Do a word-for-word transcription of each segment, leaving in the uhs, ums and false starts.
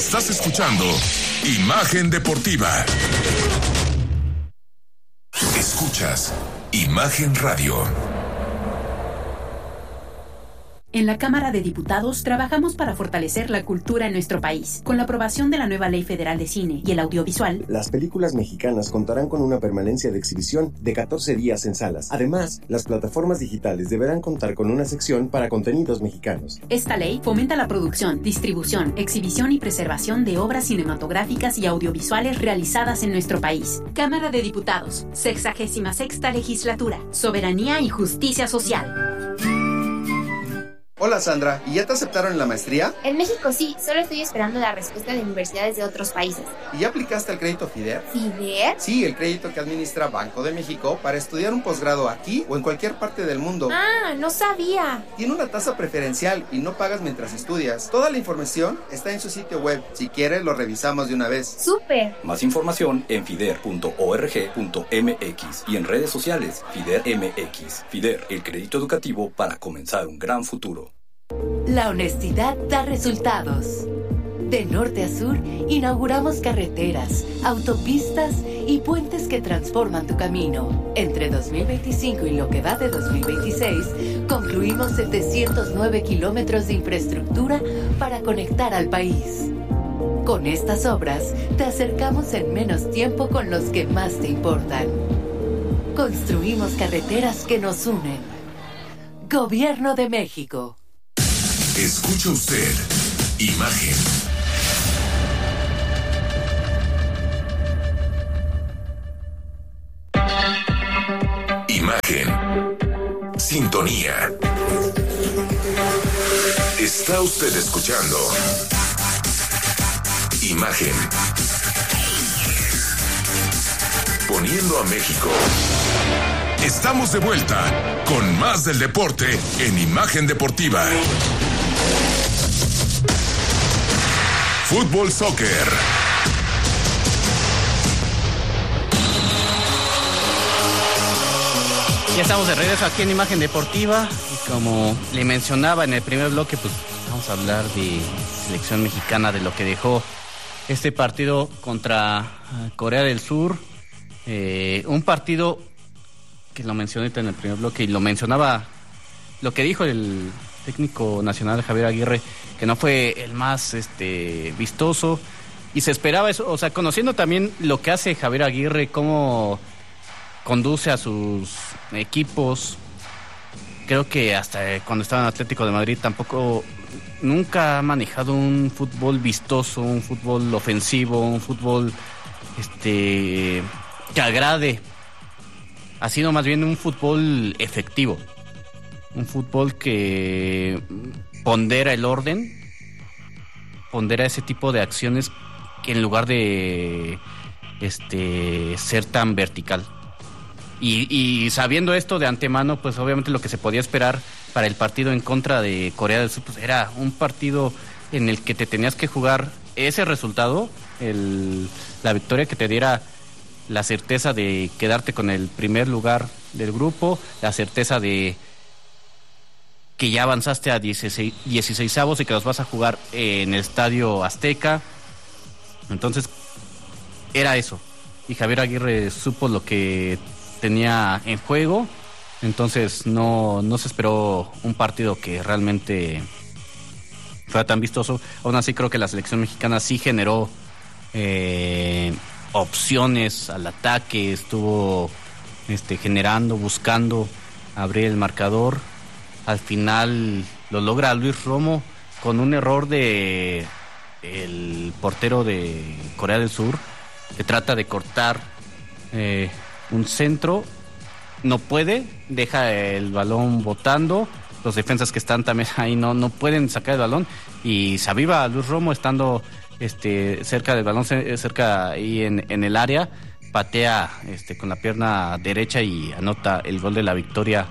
Estás escuchando Imagen Deportiva. Escuchas Imagen Radio. En la Cámara de Diputados trabajamos para fortalecer la cultura en nuestro país. Con la aprobación de la nueva Ley Federal de Cine y el Audiovisual, las películas mexicanas contarán con una permanencia de exhibición de catorce días en salas. Además, las plataformas digitales deberán contar con una sección para contenidos mexicanos. Esta ley fomenta la producción, distribución, exhibición y preservación de obras cinematográficas y audiovisuales realizadas en nuestro país. Cámara de Diputados, sexagésima sexta legislatura, soberanía y justicia social. Hola Sandra, ¿y ya te aceptaron en la maestría? En México sí, solo estoy esperando la respuesta de universidades de otros países. ¿Y ya aplicaste al crédito FIDER? ¿FIDER? Sí, el crédito que administra Banco de México para estudiar un posgrado aquí o en cualquier parte del mundo. Ah, no sabía. Tiene una tasa preferencial y no pagas mientras estudias. Toda la información está en su sitio web. Si quieres, lo revisamos de una vez. ¡Súper! Más información en fider punto org punto m x y en redes sociales FIDER M X. FIDER, el crédito educativo para comenzar un gran futuro. La honestidad da resultados. De norte a sur, inauguramos carreteras, autopistas y puentes que transforman tu camino. Entre dos mil veinticinco y lo que va de dos mil veintiséis, concluimos setecientos nueve kilómetros de infraestructura para conectar al país. Con estas obras, te acercamos en menos tiempo con los que más te importan. Construimos carreteras que nos unen. Gobierno de México. Escucha usted Imagen. Imagen. Sintonía. Está usted escuchando Imagen. Poniendo a México. Estamos de vuelta con más del deporte en Imagen Deportiva. Fútbol Soccer. Ya estamos de regreso aquí en Imagen Deportiva y como le mencionaba en el primer bloque, pues vamos a hablar de selección mexicana, de lo que dejó este partido contra Corea del Sur. Eh, un partido que lo mencioné en el primer bloque y lo mencionaba, lo que dijo el técnico nacional Javier Aguirre, que no fue el más este vistoso y se esperaba eso, o sea, conociendo también lo que hace Javier Aguirre, cómo conduce a sus equipos. Creo que hasta cuando estaba en Atlético de Madrid tampoco, nunca ha manejado un fútbol vistoso, un fútbol ofensivo, un fútbol este que agrade. Ha sido más bien un fútbol efectivo, un fútbol que pondera el orden, pondera ese tipo de acciones que en lugar de este ser tan vertical. Y, y sabiendo esto de antemano, pues obviamente lo que se podía esperar para el partido en contra de Corea del Sur, pues era un partido en el que te tenías que jugar ese resultado, el, la victoria que te diera la certeza de quedarte con el primer lugar del grupo, la certeza de que ya avanzaste a dieciséis, dieciseisavos y que los vas a jugar en el Estadio Azteca. Entonces, era eso. Y Javier Aguirre supo lo que tenía en juego. Entonces, no, no se esperó un partido que realmente fuera tan vistoso. Aún así, creo que la selección mexicana sí generó eh, opciones al ataque. Estuvo este, generando, buscando abrir el marcador. Al final lo logra Luis Romo con un error de el portero de Corea del Sur, que trata de cortar eh, un centro, no puede, deja el balón botando, los defensas que están también ahí no, no pueden sacar el balón y se aviva a Luis Romo estando este, cerca del balón, cerca ahí en, en el área, patea este, con la pierna derecha y anota el gol de la victoria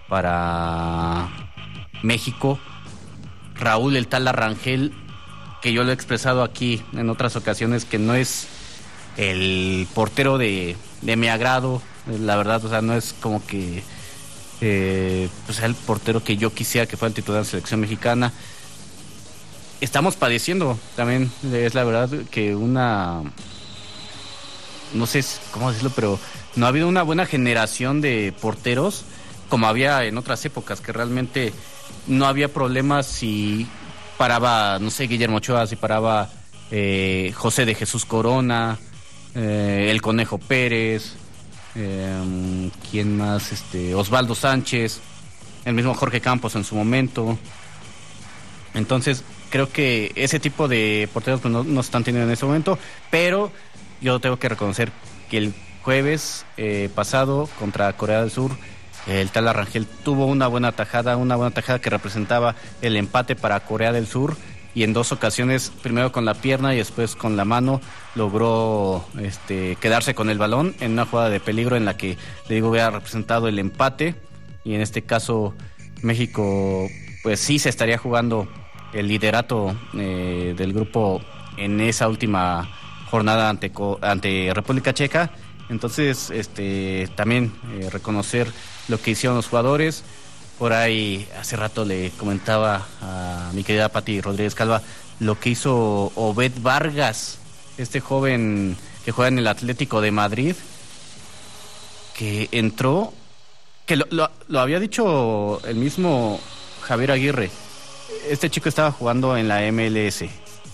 para México. Raúl el Tala Rangel, que yo lo he expresado aquí en otras ocasiones, que no es el portero de, de mi agrado, la verdad, o sea, no es como que eh, pues el portero que yo quisiera que fuera el titular de la selección mexicana. estamos padeciendo también, es la verdad que una, no sé cómo decirlo, pero no ha habido una buena generación de porteros como había en otras épocas, que realmente no había problemas si paraba, no sé, Guillermo Ochoa, si paraba eh, José de Jesús Corona, eh, el Conejo Pérez, eh, ¿quién más? Este, Osvaldo Sánchez, el mismo Jorge Campos en su momento. Entonces, creo que ese tipo de porteros pues, no, no se están teniendo en ese momento, pero yo tengo que reconocer que el jueves eh, pasado contra Corea del Sur, el Tala Rangel tuvo una buena tajada, una buena tajada que representaba el empate para Corea del Sur, y en dos ocasiones, primero con la pierna y después con la mano, logró este, quedarse con el balón en una jugada de peligro en la que, le digo, había representado el empate, y en este caso México pues sí se estaría jugando el liderato eh, del grupo en esa última jornada ante, ante República Checa. Entonces, este, también eh, reconocer lo que hicieron los jugadores. Por ahí, hace rato le comentaba a mi querida Pati Rodríguez Calva lo que hizo Obed Vargas, este joven que juega en el Atlético de Madrid, que entró, que lo, lo, lo había dicho el mismo Javier Aguirre. Este chico estaba jugando en la M L S.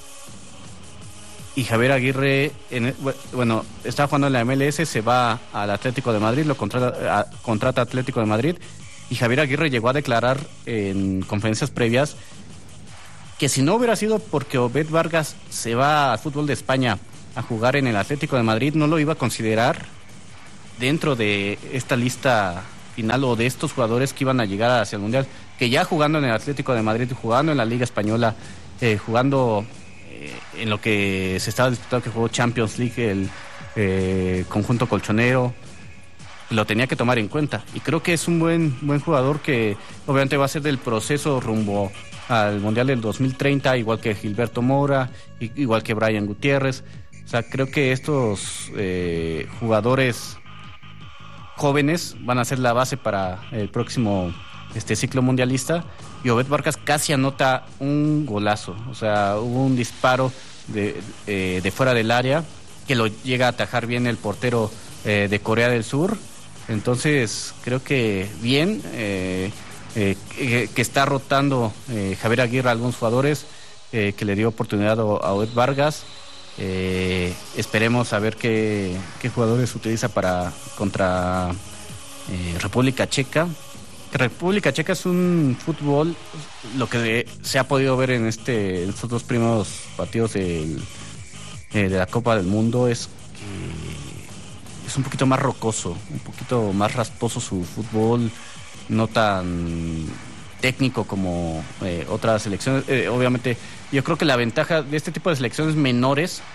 Y Javier Aguirre, en, bueno, estaba jugando en la M L S, se va al Atlético de Madrid, lo contrata, a, contrata Atlético de Madrid, y Javier Aguirre llegó a declarar en conferencias previas que si no hubiera sido porque Obed Vargas se va al fútbol de España a jugar en el Atlético de Madrid, no lo iba a considerar dentro de esta lista final o de estos jugadores que iban a llegar hacia el Mundial, que ya jugando en el Atlético de Madrid, jugando en la Liga Española, eh, jugando en lo que se estaba disputando, que jugó Champions League, el eh, conjunto colchonero, lo tenía que tomar en cuenta, y creo que es un buen buen jugador que obviamente va a ser del proceso rumbo al Mundial del dos mil treinta, igual que Gilberto Moura, igual que Brian Gutiérrez. O sea, creo que estos eh, jugadores jóvenes van a ser la base para el próximo este ciclo mundialista. Y Obed Vargas casi anota un golazo, o sea, hubo un disparo de, eh, de fuera del área que lo llega a atajar bien el portero eh, de Corea del Sur. Entonces creo que bien eh, eh, que, que está rotando eh, Javier Aguirre a algunos jugadores, eh, que le dio oportunidad a Obed Vargas. Eh, esperemos a ver qué, qué jugadores utiliza para contra eh, República Checa. República Checa es un fútbol, lo que se ha podido ver en este en estos dos primeros partidos del, eh, de la Copa del Mundo, es que es un poquito más rocoso, un poquito más rasposo su fútbol, no tan técnico como eh, otras selecciones. Eh, obviamente, yo creo que la ventaja de este tipo de selecciones menores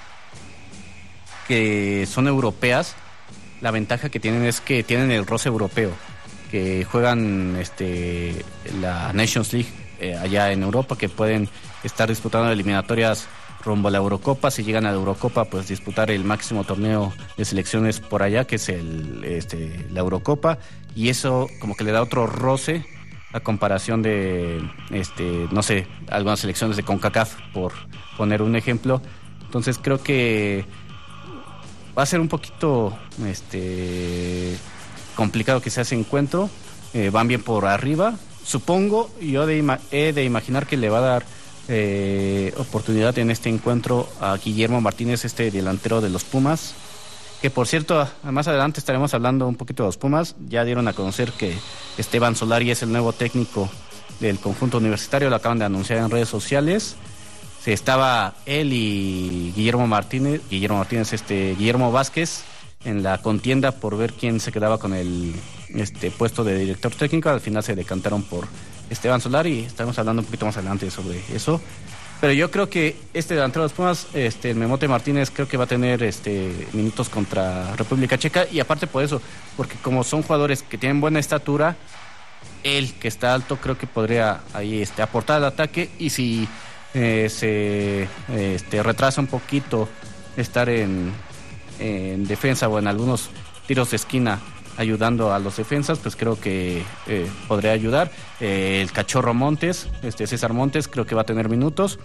que son europeas, la ventaja que tienen es que tienen el roce europeo, que juegan este la Nations League eh, allá en Europa, que pueden estar disputando eliminatorias rumbo a la Eurocopa. Si llegan a la Eurocopa, pues disputar el máximo torneo de selecciones por allá, que es el este la Eurocopa, y eso como que le da otro roce a comparación de este no sé, algunas selecciones de CONCACAF, por poner un ejemplo. Entonces creo que va a ser un poquito este complicado que sea ese encuentro. Eh, van bien por arriba, supongo. Yo de ima- he de imaginar que le va a dar eh, oportunidad en este encuentro a Guillermo Martínez, este delantero de los Pumas, que por cierto, más adelante estaremos hablando un poquito de los Pumas. Ya dieron a conocer que Esteban Solari es el nuevo técnico del conjunto universitario, lo acaban de anunciar en redes sociales. Se estaba él y Guillermo Martínez, Guillermo Martínez, este Guillermo Vázquez, en la contienda por ver quién se quedaba con el este puesto de director técnico. Al final se decantaron por Esteban Solari, estaremos hablando un poquito más adelante sobre eso. Pero yo creo que este delantero de los Pumas, este, el Memote Martínez, creo que va a tener este minutos contra República Checa, y aparte por eso, porque como son jugadores que tienen buena estatura, él que está alto creo que podría ahí este aportar al ataque, y si eh, se este, retrasa un poquito estar en en defensa o en algunos tiros de esquina ayudando a los defensas, pues creo que eh, podría ayudar. Eh, el Cachorro Montes, este César Montes, creo que va a tener minutos.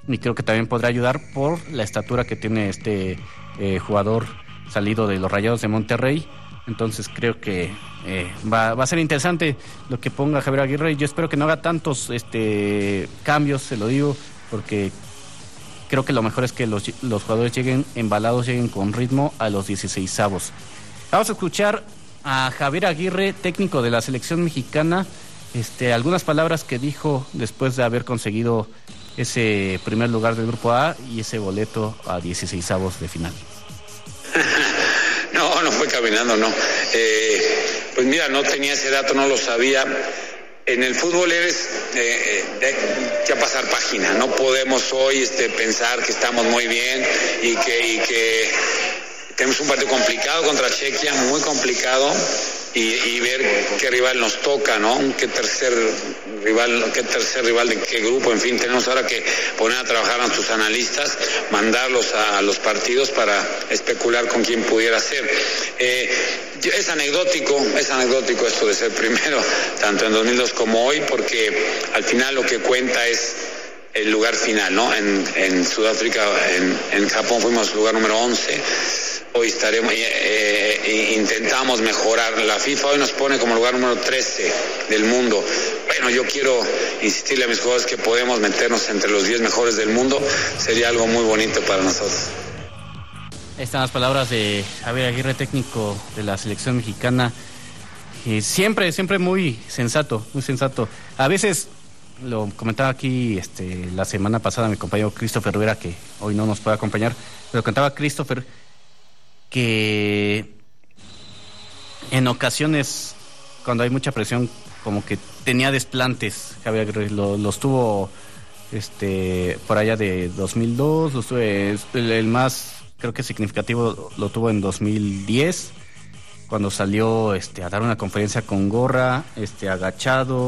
y creo que también podrá ayudar por la estatura que tiene este eh, jugador salido de los Rayados de Monterrey. Entonces creo que eh, va, va a ser interesante lo que ponga Javier Aguirre. Yo espero que no haga tantos este, cambios, se lo digo, porque creo que lo mejor es que los, los jugadores lleguen embalados, lleguen con ritmo a los dieciseisavos. Vamos a escuchar a Javier Aguirre, técnico de la selección mexicana, este, algunas palabras que dijo después de haber conseguido ese primer lugar del Grupo A y ese boleto a dieciseisavos de final. No, no fue caminando, no. Eh, pues mira, no tenía ese dato, no lo sabía. En el fútbol eres eh, eh, ya pasar página. No podemos hoy este, pensar que estamos muy bien y que, y que tenemos un partido complicado contra Chequia, muy complicado, y, y ver qué rival nos toca, ¿no? Qué tercer rival, qué tercer rival de qué grupo, en fin, tenemos ahora que poner a trabajar a nuestros analistas, mandarlos a los partidos para especular con quién pudiera ser. Eh, es anecdótico, es anecdótico esto de ser primero, tanto en dos mil dos como hoy, porque al final lo que cuenta es el lugar final, ¿no? En, en Sudáfrica, en, en Japón fuimos lugar número once. Hoy estaremos, eh, eh, intentamos mejorar. La FIFA hoy nos pone como lugar número trece del mundo. Bueno, yo quiero insistirle a mis jugadores que podemos meternos entre los diez mejores del mundo. Sería algo muy bonito para nosotros. Están las palabras de Javier Aguirre, técnico de la selección mexicana. Eh, siempre, siempre muy sensato, muy sensato. A veces, lo comentaba aquí este, la semana pasada mi compañero Christopher Rivera, que hoy no nos puede acompañar, pero contaba Christopher que en ocasiones, cuando hay mucha presión, como que tenía desplantes. Javier Aguirre lo, los tuvo este, por allá de dos mil dos, los tuve, el, el más creo que significativo lo tuvo en dos mil diez, cuando salió este, a dar una conferencia con gorra, este, agachado.